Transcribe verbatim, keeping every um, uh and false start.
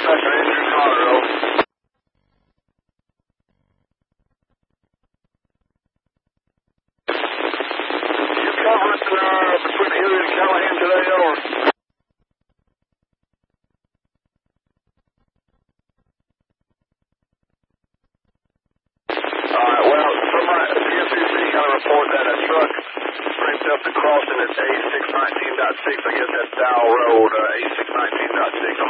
Professor Andrew Conroe. You covering uh, between Hilliard and Callahan today, over? Alright, well, somebody, the P S C C got a report that a truck scraped up the crossing at A six nineteen point six. I guess that's Dow Road, uh, A six nineteen point six.